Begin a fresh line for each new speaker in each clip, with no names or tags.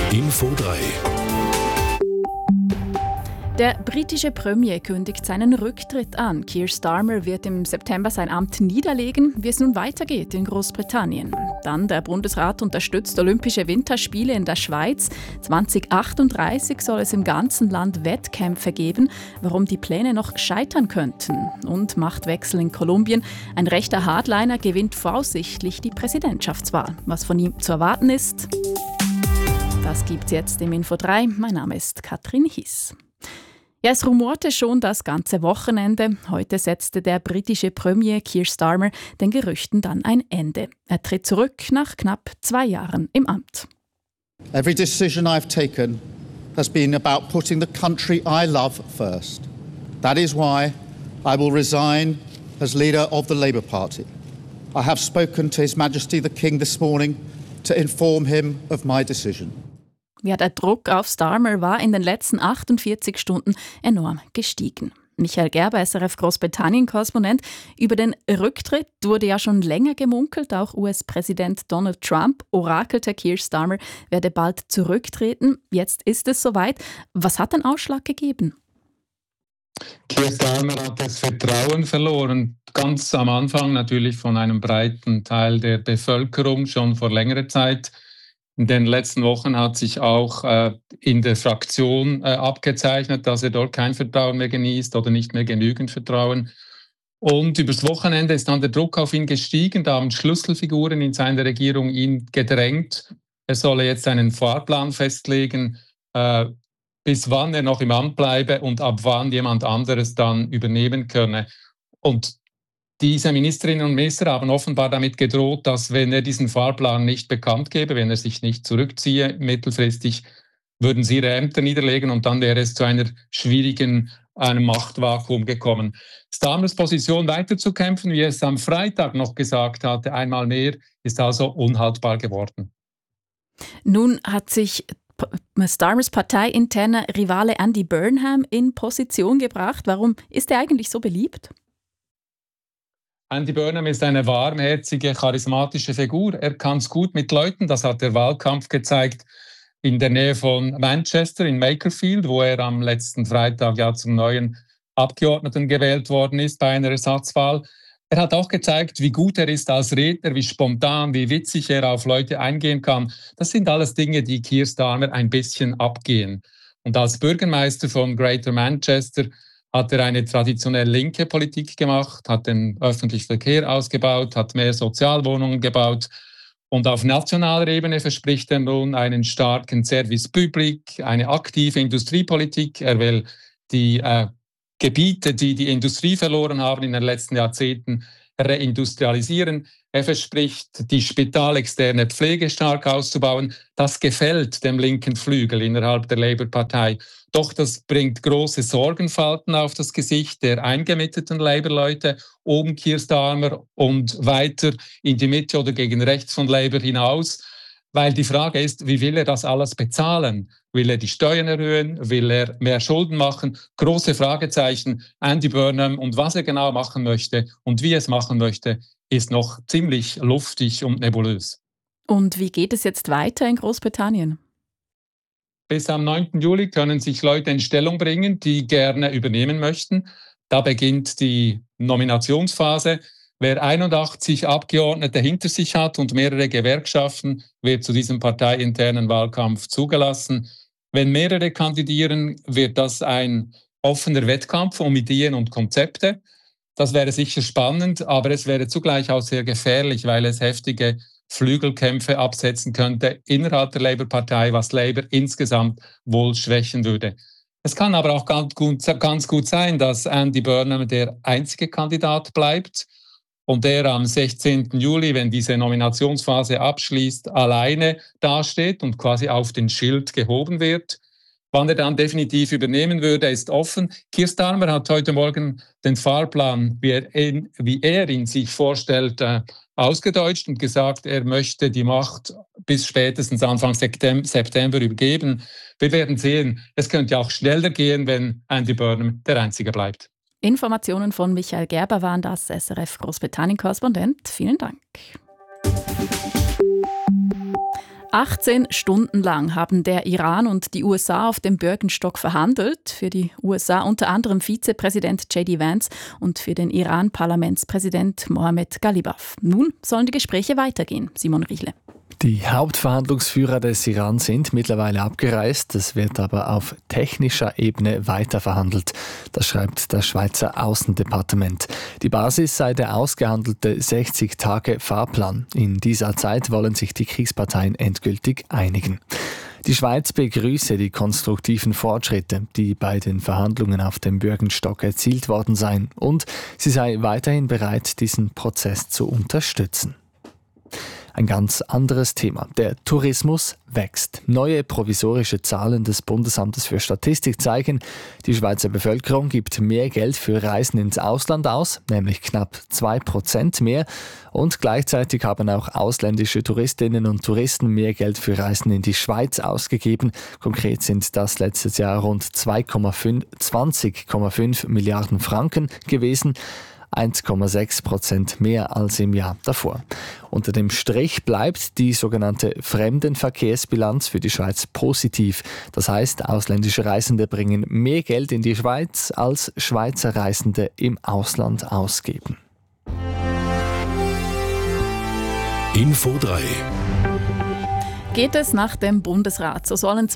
Info 3.
Der britische Premier kündigt seinen Rücktritt an. Keir Starmer wird im September sein Amt niederlegen, wie es nun weitergeht in Großbritannien. Dann der Bundesrat unterstützt Olympische Winterspiele in der Schweiz. 2038 soll es im ganzen Land Wettkämpfe geben, warum die Pläne noch scheitern könnten. Und Machtwechsel in Kolumbien. Ein rechter Hardliner gewinnt voraussichtlich die Präsidentschaftswahl. Was von ihm zu erwarten ist, das gibt's jetzt im Info 3. Mein Name ist Katrin Hiss. Ja, es rumorte schon das ganze Wochenende. Heute setzte der britische Premier Keir Starmer den Gerüchten dann ein Ende. Er tritt zurück nach knapp 2 Jahren im Amt.
Every decision I've taken has been about putting the country I love first. That is why I will resign as leader of the Labour Party. I have spoken to His Majesty the King this morning to inform him of my decision.
Ja, der Druck auf Starmer war in den letzten 48 Stunden enorm gestiegen. Michael Gerber, SRF Großbritannien-Korrespondent. Über den Rücktritt wurde ja schon länger gemunkelt. Auch US-Präsident Donald Trump orakelte, Keir Starmer werde bald zurücktreten. Jetzt ist es soweit. Was hat den Ausschlag gegeben?
Keir Starmer hat das Vertrauen verloren. Ganz am Anfang natürlich von einem breiten Teil der Bevölkerung schon vor längerer Zeit. In den letzten Wochen hat sich auch in der Fraktion abgezeichnet, dass er dort kein Vertrauen mehr genießt oder nicht mehr genügend Vertrauen. Und übers Wochenende ist dann der Druck auf ihn gestiegen. Da haben Schlüsselfiguren in seiner Regierung ihn gedrängt. Er solle jetzt einen Fahrplan festlegen, bis wann er noch im Amt bleibe und ab wann jemand anderes dann übernehmen könne. Und diese Ministerinnen und Minister haben offenbar damit gedroht, dass wenn er diesen Fahrplan nicht bekannt gebe, wenn er sich nicht zurückziehe, mittelfristig, würden sie ihre Ämter niederlegen und dann wäre es zu einem Machtvakuum gekommen. Starmers Position weiterzukämpfen, wie er es am Freitag noch gesagt hatte, einmal mehr, ist also unhaltbar geworden.
Nun hat sich Starmers parteiinterner Rivale Andy Burnham in Position gebracht. Warum ist er eigentlich so beliebt?
Andy Burnham ist eine warmherzige, charismatische Figur. Er kann es gut mit Leuten, das hat der Wahlkampf gezeigt, in der Nähe von Manchester, in Makerfield, wo er am letzten Freitag ja zum neuen Abgeordneten gewählt worden ist bei einer Ersatzwahl. Er hat auch gezeigt, wie gut er ist als Redner, wie spontan, wie witzig er auf Leute eingehen kann. Das sind alles Dinge, die Keir Starmer ein bisschen abgehen. Und als Bürgermeister von Greater Manchester hat er eine traditionell linke Politik gemacht, hat den öffentlichen Verkehr ausgebaut, hat mehr Sozialwohnungen gebaut. Und auf nationaler Ebene verspricht er nun einen starken Service Public, eine aktive Industriepolitik. Er will die Gebiete, die die Industrie verloren haben in den letzten Jahrzehnten, reindustrialisieren. Er verspricht, die spitalexterne Pflege stark auszubauen. Das gefällt dem linken Flügel innerhalb der Labour-Partei. Doch das bringt große Sorgenfalten auf das Gesicht der eingemitteten Labour-Leute um Keir Starmer und weiter in die Mitte oder gegen rechts von Labour hinaus. Weil die Frage ist, wie will er das alles bezahlen? Will er die Steuern erhöhen? Will er mehr Schulden machen? Große Fragezeichen. Andy Burnham und was er genau machen möchte und wie er es machen möchte, ist noch ziemlich luftig und nebulös.
Und wie geht es jetzt weiter in Großbritannien?
Bis am 9. Juli können sich Leute in Stellung bringen, die gerne übernehmen möchten. Da beginnt die Nominationsphase. Wer 81 Abgeordnete hinter sich hat und mehrere Gewerkschaften, wird zu diesem parteiinternen Wahlkampf zugelassen. Wenn mehrere kandidieren, wird das ein offener Wettkampf um Ideen und Konzepte. Das wäre sicher spannend, aber es wäre zugleich auch sehr gefährlich, weil es heftige Flügelkämpfe absetzen könnte innerhalb der Labour-Partei, was Labour insgesamt wohl schwächen würde. Es kann aber auch ganz gut sein, dass Andy Burnham der einzige Kandidat bleibt und der am 16. Juli, wenn diese Nominationsphase abschließt, alleine dasteht und quasi auf den Schild gehoben wird. Wann er dann definitiv übernehmen würde, ist offen. Keir Starmer hat heute Morgen den Fahrplan, wie er ihn sich vorstellt, ausgedeutscht und gesagt, er möchte die Macht bis spätestens Anfang September übergeben. Wir werden sehen, es könnte auch schneller gehen, wenn Andy Burnham der Einzige bleibt.
Informationen von Michael Gerber waren das, SRF Großbritannien-Korrespondent. Vielen Dank. 18 Stunden lang haben der Iran und die USA auf dem Bürgenstock verhandelt. Für die USA unter anderem Vizepräsident J.D. Vance und für den Iran Parlamentspräsident Mohammad Ghalibaf. Nun sollen die Gespräche weitergehen. Simon Riechle.
Die Hauptverhandlungsführer des Iran sind mittlerweile abgereist. Es wird aber auf technischer Ebene weiter verhandelt. Das schreibt das Schweizer Außendepartement. Die Basis sei der ausgehandelte 60-Tage-Fahrplan. In dieser Zeit wollen sich die Kriegsparteien endgültig einigen. Die Schweiz begrüße die konstruktiven Fortschritte, die bei den Verhandlungen auf dem Bürgenstock erzielt worden seien. Und sie sei weiterhin bereit, diesen Prozess zu unterstützen. Ein ganz anderes Thema. Der Tourismus wächst. Neue provisorische Zahlen des Bundesamtes für Statistik zeigen, die Schweizer Bevölkerung gibt mehr Geld für Reisen ins Ausland aus, nämlich knapp 2% mehr. Und gleichzeitig haben auch ausländische Touristinnen und Touristen mehr Geld für Reisen in die Schweiz ausgegeben. Konkret sind das letztes Jahr rund 20,5 Milliarden Franken gewesen. 1,6% mehr als im Jahr davor. Unter dem Strich bleibt die sogenannte Fremdenverkehrsbilanz für die Schweiz positiv. Das heißt, ausländische Reisende bringen mehr Geld in die Schweiz, als Schweizer Reisende im Ausland ausgeben.
Info 3.
Geht es nach dem Bundesrat, so sollen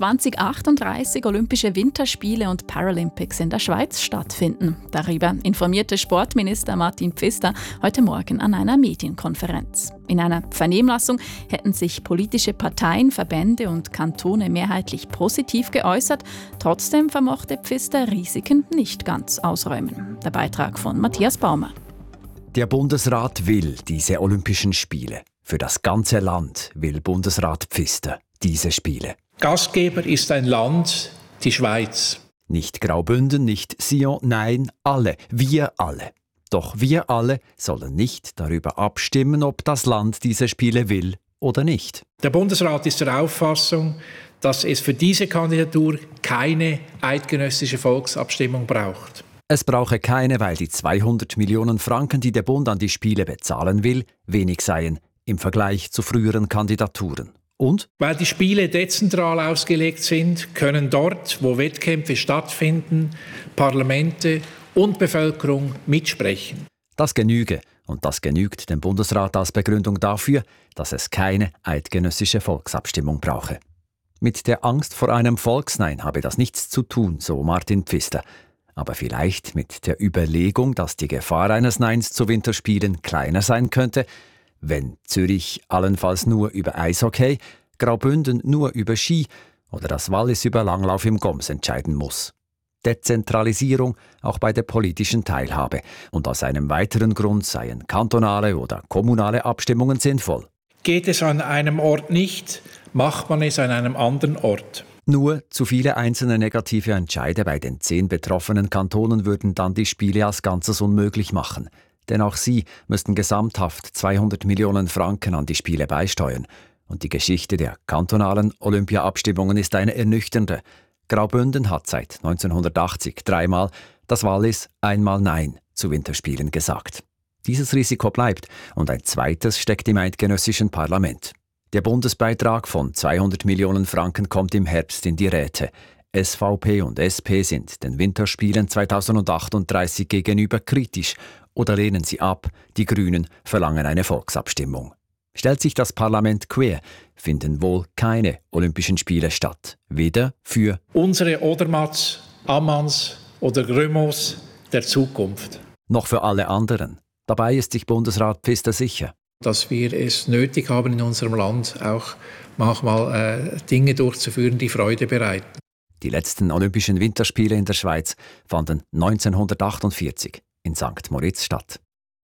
2038 Olympische Winterspiele und Paralympics in der Schweiz stattfinden. Darüber informierte Sportminister Martin Pfister heute Morgen an einer Medienkonferenz. In einer Vernehmlassung hätten sich politische Parteien, Verbände und Kantone mehrheitlich positiv geäußert. Trotzdem vermochte Pfister Risiken nicht ganz ausräumen. Der Beitrag von Matthias Baumer.
Der Bundesrat will diese Olympischen Spiele. Für das ganze Land will Bundesrat Pfister diese Spiele.
Gastgeber ist ein Land, die Schweiz.
Nicht Graubünden, nicht Sion, nein, alle, wir alle. Doch wir alle sollen nicht darüber abstimmen, ob das Land diese Spiele will oder nicht.
Der Bundesrat ist der Auffassung, dass es für diese Kandidatur keine eidgenössische Volksabstimmung braucht.
Es brauche keine, weil die 200 Millionen Franken, die der Bund an die Spiele bezahlen will, wenig seien im Vergleich zu früheren Kandidaturen. Und?
Weil die Spiele dezentral ausgelegt sind, können dort, wo Wettkämpfe stattfinden, Parlamente und Bevölkerung mitsprechen.
Das genüge, und das genügt dem Bundesrat als Begründung dafür, dass es keine eidgenössische Volksabstimmung brauche. Mit der Angst vor einem Volksnein habe das nichts zu tun, so Martin Pfister. Aber vielleicht mit der Überlegung, dass die Gefahr eines Neins zu Winterspielen kleiner sein könnte, wenn Zürich allenfalls nur über Eishockey, Graubünden nur über Ski oder das Wallis über Langlauf im Goms entscheiden muss. Dezentralisierung auch bei der politischen Teilhabe. Und aus einem weiteren Grund seien kantonale oder kommunale Abstimmungen sinnvoll.
Geht es an einem Ort nicht, macht man es an einem anderen Ort.
Nur zu viele einzelne negative Entscheide bei den 10 betroffenen Kantonen würden dann die Spiele als Ganzes unmöglich machen. Denn auch sie müssten gesamthaft 200 Millionen Franken an die Spiele beisteuern. Und die Geschichte der kantonalen Olympia-Abstimmungen ist eine ernüchternde. Graubünden hat seit 1980 3-mal, das Wallis einmal Nein zu Winterspielen gesagt. Dieses Risiko bleibt und ein zweites steckt im eidgenössischen Parlament. Der Bundesbeitrag von 200 Millionen Franken kommt im Herbst in die Räte. SVP und SP sind den Winterspielen 2038 gegenüber kritisch oder lehnen sie ab. Die Grünen verlangen eine Volksabstimmung. Stellt sich das Parlament quer, finden wohl keine Olympischen Spiele statt. Weder für
unsere Odermatts, Ammanns oder Grömos der Zukunft.
Noch für alle anderen. Dabei ist sich Bundesrat Pfister sicher.
Dass wir es nötig haben, in unserem Land auch manchmal Dinge durchzuführen, die Freude bereiten.
Die letzten Olympischen Winterspiele in der Schweiz fanden 1948 in St. Moritz statt.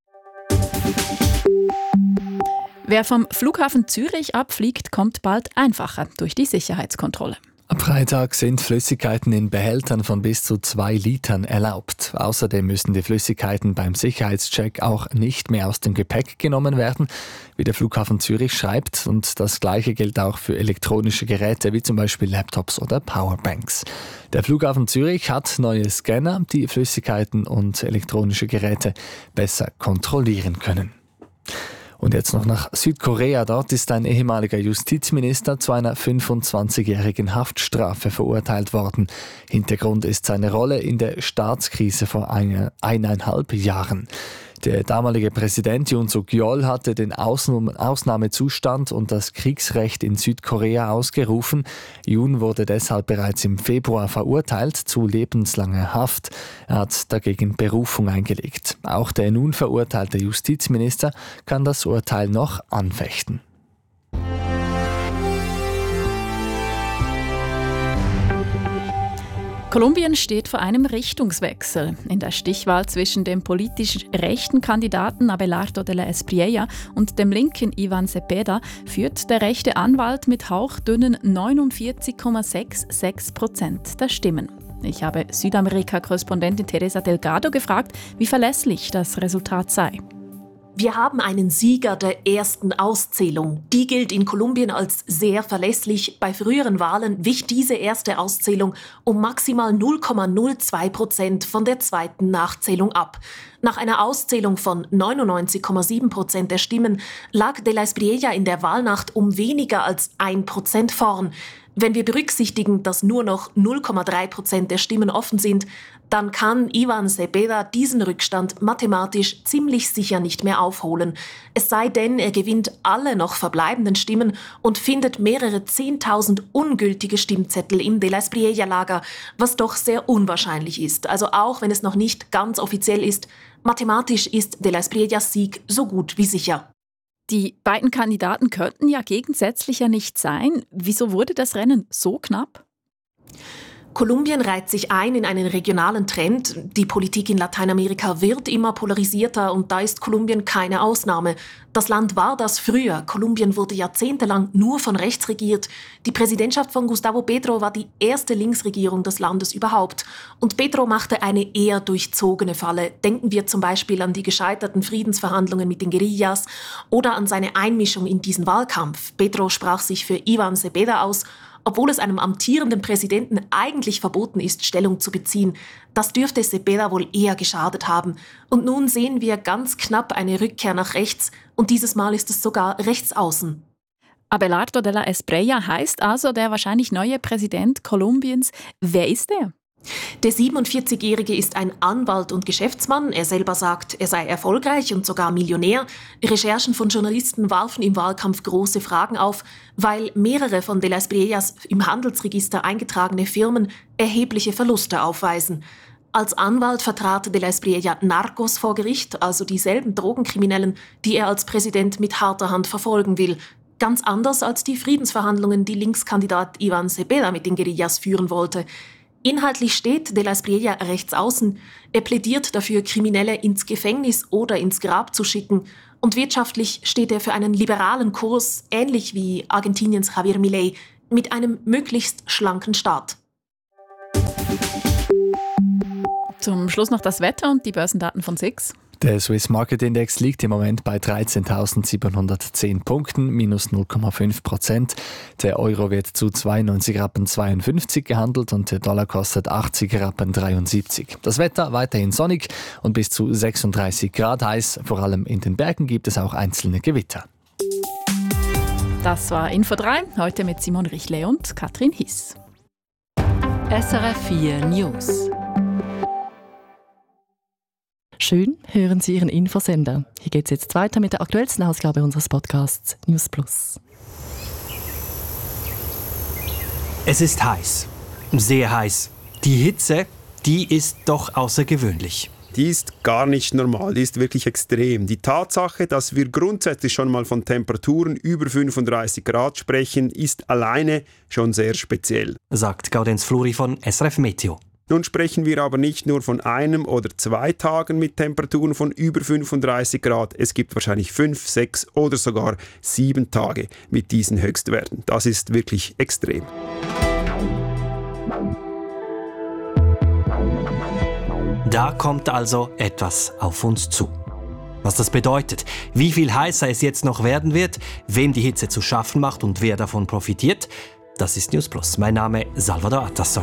Wer vom Flughafen Zürich abfliegt, kommt bald einfacher durch die Sicherheitskontrolle.
Ab Freitag sind Flüssigkeiten in Behältern von bis zu 2 Litern erlaubt. Außerdem müssen die Flüssigkeiten beim Sicherheitscheck auch nicht mehr aus dem Gepäck genommen werden, wie der Flughafen Zürich schreibt. Und das Gleiche gilt auch für elektronische Geräte wie zum Beispiel Laptops oder Powerbanks. Der Flughafen Zürich hat neue Scanner, die Flüssigkeiten und elektronische Geräte besser kontrollieren können. Und jetzt noch nach Südkorea. Dort ist ein ehemaliger Justizminister zu einer 25-jährigen Haftstrafe verurteilt worden. Hintergrund ist seine Rolle in der Staatskrise vor 1,5 Jahren. Der damalige Präsident Yoon Suk-yeol hatte den Ausnahmezustand und das Kriegsrecht in Südkorea ausgerufen. Yoon wurde deshalb bereits im Februar verurteilt zu lebenslanger Haft. Er hat dagegen Berufung eingelegt. Auch der nun verurteilte Justizminister kann das Urteil noch anfechten.
Kolumbien steht vor einem Richtungswechsel. In der Stichwahl zwischen dem politisch rechten Kandidaten Abelardo de la Espriella und dem linken Iván Cepeda führt der rechte Anwalt mit hauchdünnen 49,66% der Stimmen. Ich habe Südamerika-Korrespondentin Teresa Delgado gefragt, wie verlässlich das Resultat sei.
Wir haben einen Sieger der ersten Auszählung. Die gilt in Kolumbien als sehr verlässlich. Bei früheren Wahlen wich diese erste Auszählung um maximal 0,02% von der zweiten Nachzählung ab. Nach einer Auszählung von 99,7% der Stimmen lag de la Espriella in der Wahlnacht um weniger als 1% vorn. Wenn wir berücksichtigen, dass nur noch 0,3% der Stimmen offen sind, dann kann Iván Cepeda diesen Rückstand mathematisch ziemlich sicher nicht mehr aufholen. Es sei denn, er gewinnt alle noch verbleibenden Stimmen und findet mehrere 10.000 ungültige Stimmzettel im de la Espriella-Lager, was doch sehr unwahrscheinlich ist. Also auch wenn es noch nicht ganz offiziell ist, mathematisch ist de la Espriellas Sieg so gut wie sicher.
Die beiden Kandidaten könnten ja gegensätzlicher nicht sein. Wieso wurde das Rennen so knapp?
Kolumbien reiht sich ein in einen regionalen Trend. Die Politik in Lateinamerika wird immer polarisierter und da ist Kolumbien keine Ausnahme. Das Land war das früher. Kolumbien wurde jahrzehntelang nur von rechts regiert. Die Präsidentschaft von Gustavo Petro war die erste Linksregierung des Landes überhaupt. Und Petro machte eine eher durchzogene Falle. Denken wir zum Beispiel an die gescheiterten Friedensverhandlungen mit den Guerillas oder an seine Einmischung in diesen Wahlkampf. Petro sprach sich für Iván Cepeda aus, obwohl es einem amtierenden Präsidenten eigentlich verboten ist, Stellung zu beziehen. Das dürfte Cepeda wohl eher geschadet haben. Und nun sehen wir ganz knapp eine Rückkehr nach rechts und dieses Mal ist es sogar rechts außen.
Abelardo de la Espriella heißt also der wahrscheinlich neue Präsident Kolumbiens. Wer ist er?
Der 47-Jährige ist ein Anwalt und Geschäftsmann. Er selber sagt, er sei erfolgreich und sogar Millionär. Recherchen von Journalisten warfen im Wahlkampf große Fragen auf, weil mehrere von de la Espriellas im Handelsregister eingetragene Firmen erhebliche Verluste aufweisen. Als Anwalt vertrat de la Espriella Narcos vor Gericht, also dieselben Drogenkriminellen, die er als Präsident mit harter Hand verfolgen will. Ganz anders als die Friedensverhandlungen, die Linkskandidat Iván Cepeda mit den Guerillas führen wollte. Inhaltlich steht de la Espriella rechts außen. Er plädiert dafür, Kriminelle ins Gefängnis oder ins Grab zu schicken. Und wirtschaftlich steht er für einen liberalen Kurs, ähnlich wie Argentiniens Javier Milei, mit einem möglichst schlanken Staat.
Zum Schluss noch das Wetter und die Börsendaten von SIX.
Der Swiss Market Index liegt im Moment bei 13.710 Punkten, minus 0,5%. Der Euro wird zu 92,52 Rappen gehandelt und der Dollar kostet 80,73 Rappen. Das Wetter weiterhin sonnig und bis zu 36 Grad heiß. Vor allem in den Bergen gibt es auch einzelne Gewitter.
Das war Info 3, heute mit Simon Richle und Katrin Hiss.
SRF 4 News. Schön, hören Sie Ihren Infosender. Hier geht es jetzt weiter mit der aktuellsten Ausgabe unseres Podcasts News Plus.
Es ist heiß. Sehr heiß. Die Hitze, die ist doch außergewöhnlich.
Die ist gar nicht normal, die ist wirklich extrem. Die Tatsache, dass wir grundsätzlich schon mal von Temperaturen über 35 Grad sprechen, ist alleine schon sehr speziell,
sagt Gaudenz Fluri von SRF Meteo.
Nun sprechen wir aber nicht nur von 1 oder 2 Tagen mit Temperaturen von über 35 Grad. Es gibt wahrscheinlich 5, 6 oder sogar 7 Tage mit diesen Höchstwerten. Das ist wirklich extrem.
Da kommt also etwas auf uns zu. Was das bedeutet, wie viel heißer es jetzt noch werden wird, wem die Hitze zu schaffen macht und wer davon profitiert, das ist News Plus. Mein Name ist Salvador Atassoy.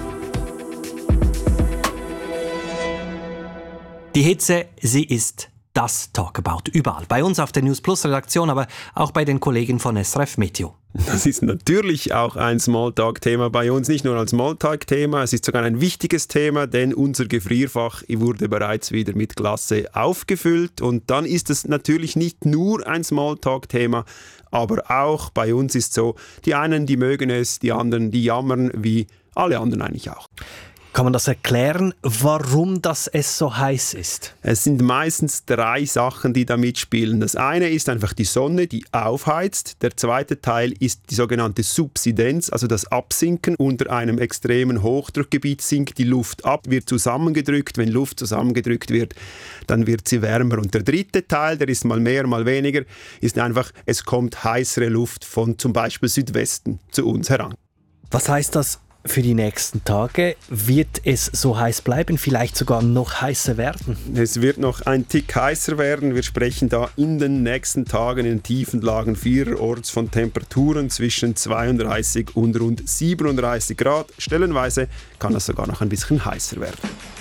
Die Hitze, sie ist das Talkabout überall. Bei uns auf der News Plus Redaktion, aber auch bei den Kollegen von SRF Meteo.
Das ist natürlich auch ein Smalltalk-Thema bei uns, nicht nur ein Smalltalk-Thema, es ist sogar ein wichtiges Thema, denn unser Gefrierfach wurde bereits wieder mit Glasse aufgefüllt und dann ist es natürlich nicht nur ein Smalltalk-Thema, aber auch bei uns ist so, die einen, die mögen es, die anderen, die jammern, wie alle anderen eigentlich auch.
Kann man das erklären, warum es so heiß ist?
Es sind meistens 3 Sachen, die da mitspielen. Das eine ist einfach die Sonne, die aufheizt. Der zweite Teil ist die sogenannte Subsidenz, also das Absinken. Unter einem extremen Hochdruckgebiet sinkt die Luft ab, wird zusammengedrückt. Wenn Luft zusammengedrückt wird, dann wird sie wärmer. Und der dritte Teil, der ist mal mehr, mal weniger, ist einfach, es kommt heißere Luft von zum Beispiel Südwesten zu uns heran.
Was heißt das für die nächsten Tage? Wird es so heiß bleiben, vielleicht sogar noch heißer werden?
Es wird noch ein Tick heißer werden. Wir sprechen da in den nächsten Tagen in den tiefen Lagen vielerorts von Temperaturen zwischen 32 und rund 37 Grad. Stellenweise kann es sogar noch ein bisschen heißer werden.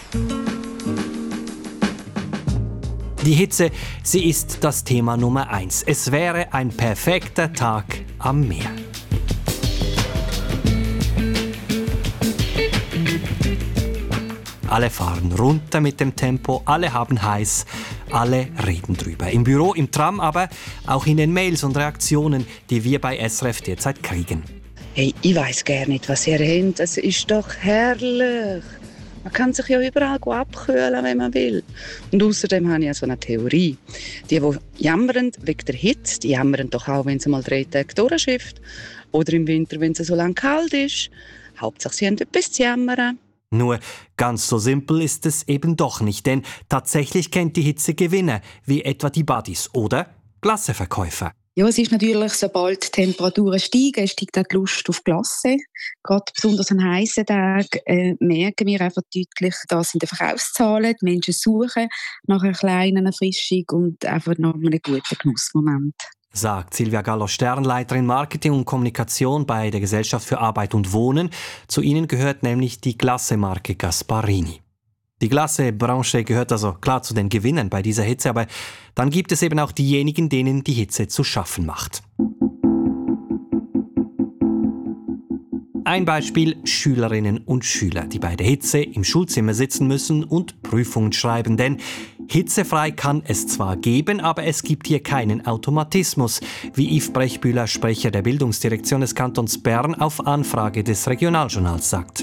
Die Hitze, sie ist das Thema Nummer 1. Es wäre ein perfekter Tag am Meer. Alle fahren runter mit dem Tempo, alle haben heiß, alle reden drüber. Im Büro, im Tram, aber auch in den Mails und Reaktionen, die wir bei SRF derzeit kriegen.
Hey, ich weiss gar nicht, was ihr habt. Es ist doch herrlich. Man kann sich ja überall abkühlen, wenn man will. Und außerdem habe ich so eine Theorie. Die jammern wegen der Hitze, die jammern doch auch, wenn es mal 3 Tage durchschifft. Oder im Winter, wenn es so lange kalt ist. Hauptsache, sie haben etwas zu jammern.
Nur ganz so simpel ist es eben doch nicht, denn tatsächlich kennt die Hitze Gewinner, wie etwa die Buddies oder Glasseverkäufer.
Ja, es ist natürlich, sobald die Temperaturen steigen, steigt auch die Lust auf Glasse. Gerade besonders an heißen Tagen merken wir einfach deutlich, dass in den Verkaufszahlen die Menschen suchen nach einer kleinen Erfrischung und einfach nach einem guten Genussmoment.
Sagt Silvia Gallo-Stern, Leiterin Marketing und Kommunikation bei der Gesellschaft für Arbeit und Wohnen. Zu ihnen gehört nämlich die Glasse-Marke Gasparini. Die Glasse-Branche gehört also klar zu den Gewinnern bei dieser Hitze, aber dann gibt es eben auch diejenigen, denen die Hitze zu schaffen macht. Ein Beispiel: Schülerinnen und Schüler, die bei der Hitze im Schulzimmer sitzen müssen und Prüfungen schreiben. Denn hitzefrei kann es zwar geben, aber es gibt hier keinen Automatismus, wie Yves Brechbühler, Sprecher der Bildungsdirektion des Kantons Bern, auf Anfrage des Regionaljournals sagt.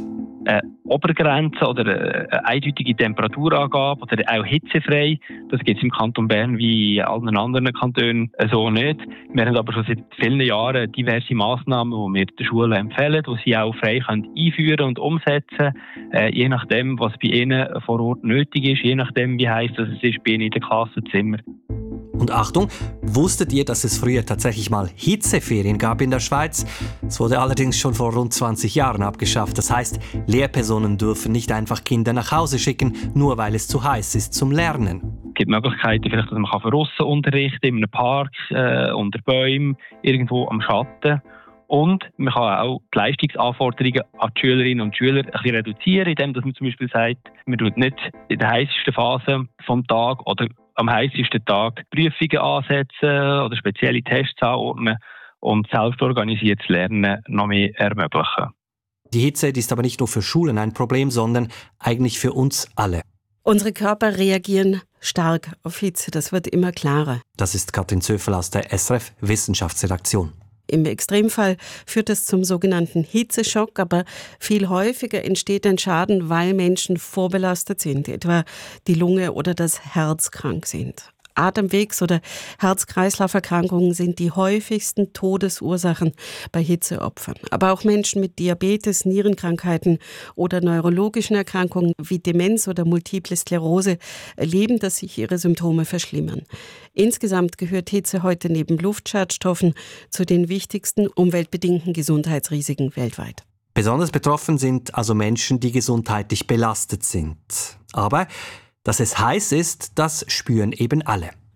Obergrenze oder eine eindeutige Temperaturangabe oder auch hitzefrei, das gibt es im Kanton Bern wie in allen anderen Kantonen so nicht. Wir haben aber schon seit vielen Jahren diverse Massnahmen, die wir den Schulen empfehlen, die sie auch frei einführen und umsetzen können, je nachdem, was bei ihnen vor Ort nötig ist, je nachdem, wie heiß es ist bei ihnen in den Klassenzimmer.
Und Achtung, wusstet ihr, dass es früher tatsächlich mal Hitzeferien gab in der Schweiz? Es wurde allerdings schon vor rund 20 Jahren abgeschafft. Das heißt, Lehrpersonen dürfen nicht einfach Kinder nach Hause schicken, nur weil es zu heiß ist zum Lernen.
Es gibt Möglichkeiten, vielleicht, dass man draussen unterrichten in einem Park, unter Bäumen, irgendwo am Schatten. Und man kann auch die Leistungsanforderungen an die Schülerinnen und Schüler ein bisschen reduzieren, indem man zum Beispiel sagt, man tut nicht in der heißesten Phase vom Tag oder am heißesten Tag Prüfungen ansetzen oder spezielle Tests anordnen und selbstorganisiertes Lernen noch mehr ermöglichen.
Die Hitze, die ist aber nicht nur für Schulen ein Problem, sondern eigentlich für uns alle.
Unsere Körper reagieren stark auf Hitze, das wird immer klarer.
Das ist Katrin Zöfel aus der SRF Wissenschaftsredaktion.
Im Extremfall führt es zum sogenannten Hitzeschock, aber viel häufiger entsteht ein Schaden, weil Menschen vorbelastet sind, etwa die Lunge oder das Herz krank sind. Atemwegs- oder Herz-Kreislauf-Erkrankungen sind die häufigsten Todesursachen bei Hitzeopfern. Aber auch Menschen mit Diabetes, Nierenkrankheiten oder neurologischen Erkrankungen wie Demenz oder Multiple Sklerose erleben, dass sich ihre Symptome verschlimmern. Insgesamt gehört Hitze heute neben Luftschadstoffen zu den wichtigsten umweltbedingten Gesundheitsrisiken weltweit.
Besonders betroffen sind also Menschen, die gesundheitlich belastet sind. Aber dass es heiß ist, das spüren eben alle.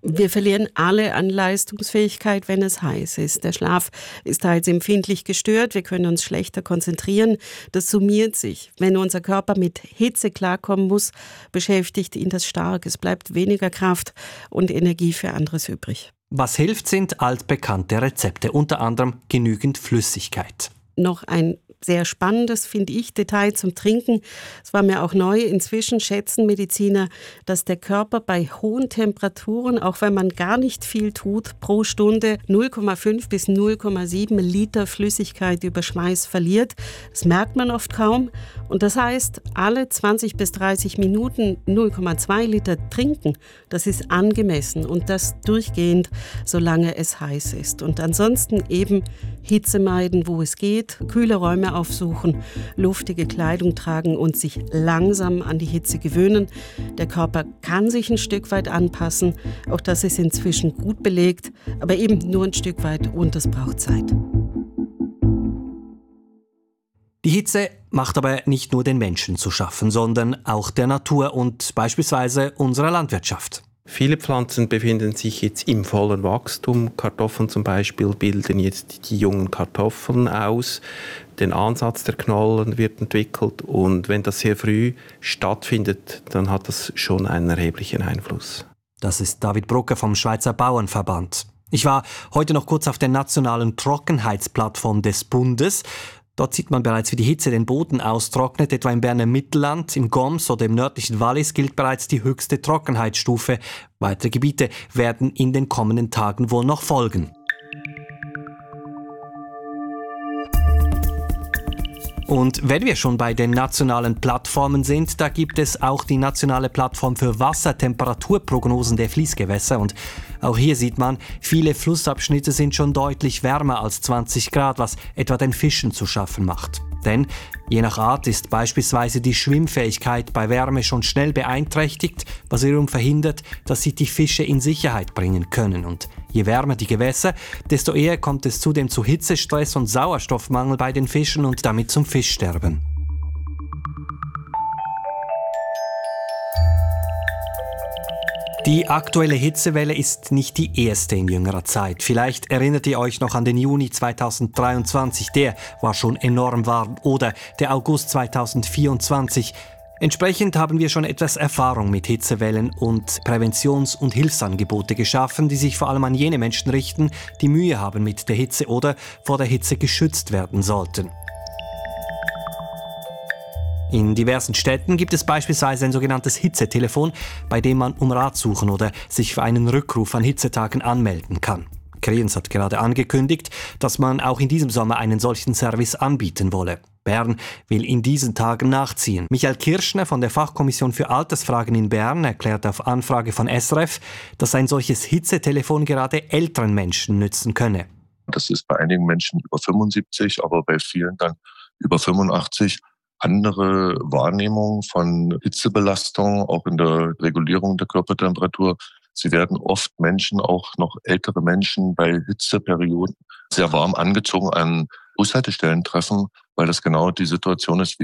Wir verlieren alle an Leistungsfähigkeit, wenn es heiß ist. Der Schlaf ist teils empfindlich gestört, wir können uns schlechter konzentrieren. Das summiert sich. Wenn unser Körper mit Hitze klarkommen muss, beschäftigt ihn das stark. Es bleibt weniger Kraft und Energie für anderes übrig.
Was hilft, sind altbekannte Rezepte, unter anderem genügend Flüssigkeit.
Noch ein sehr spannendes, finde ich, Detail zum Trinken. Es war mir auch neu. Inzwischen schätzen Mediziner, dass der Körper bei hohen Temperaturen, auch wenn man gar nicht viel tut, pro Stunde 0,5 bis 0,7 Liter Flüssigkeit über Schweiß verliert. Das merkt man oft kaum. Und das heißt, alle 20 bis 30 Minuten 0,2 Liter trinken, das ist angemessen und das durchgehend, solange es heiß ist. Und ansonsten eben Hitze meiden, wo es geht, kühle Räume aufsuchen, luftige Kleidung tragen und sich langsam an die Hitze gewöhnen. Der Körper kann sich ein Stück weit anpassen. Auch das ist inzwischen gut belegt, aber eben nur ein Stück weit und es braucht Zeit.
Die Hitze macht aber nicht nur den Menschen zu schaffen, sondern auch der Natur und beispielsweise unserer Landwirtschaft.
Viele Pflanzen befinden sich jetzt im vollen Wachstum. Kartoffeln zum Beispiel bilden jetzt die jungen Kartoffeln aus. Der Ansatz der Knollen wird entwickelt und wenn das sehr früh stattfindet, dann hat das schon einen erheblichen Einfluss.
Das ist David Brucker vom Schweizer Bauernverband. Ich war heute noch kurz auf der nationalen Trockenheitsplattform des Bundes. Dort sieht man bereits, wie die Hitze den Boden austrocknet. Etwa im Berner Mittelland, im Goms oder im nördlichen Wallis gilt bereits die höchste Trockenheitsstufe. Weitere Gebiete werden in den kommenden Tagen wohl noch folgen. Und wenn wir schon bei den nationalen Plattformen sind, da gibt es auch die nationale Plattform für Wassertemperaturprognosen der Fließgewässer. Und auch hier sieht man, viele Flussabschnitte sind schon deutlich wärmer als 20 Grad, was etwa den Fischen zu schaffen macht. Denn je nach Art ist beispielsweise die Schwimmfähigkeit bei Wärme schon schnell beeinträchtigt, was wiederum verhindert, dass sie die Fische in Sicherheit bringen können. Und je wärmer die Gewässer, desto eher kommt es zudem zu Hitzestress und Sauerstoffmangel bei den Fischen und damit zum Fischsterben. Die aktuelle Hitzewelle ist nicht die erste in jüngerer Zeit. Vielleicht erinnert ihr euch noch an den Juni 2023, der war schon enorm warm, oder der August 2024. Entsprechend haben wir schon etwas Erfahrung mit Hitzewellen und Präventions- und Hilfsangebote geschaffen, die sich vor allem an jene Menschen richten, die Mühe haben mit der Hitze oder vor der Hitze geschützt werden sollten. In diversen Städten gibt es beispielsweise ein sogenanntes Hitzetelefon, bei dem man um Rat suchen oder sich für einen Rückruf an Hitzetagen anmelden kann. Kriens hat gerade angekündigt, dass man auch in diesem Sommer einen solchen Service anbieten wolle. Bern will in diesen Tagen nachziehen. Michael Kirschner von der Fachkommission für Altersfragen in Bern erklärt auf Anfrage von SRF, dass ein solches Hitzetelefon gerade älteren Menschen nützen könne.
Das ist bei einigen Menschen über 75, aber bei vielen dann über 85. Andere Wahrnehmung von Hitzebelastung, auch in der Regulierung der Körpertemperatur. Sie werden oft Menschen, auch noch ältere Menschen, bei Hitzeperioden sehr warm angezogen an Bushaltestellen treffen, weil das genau die Situation ist, wie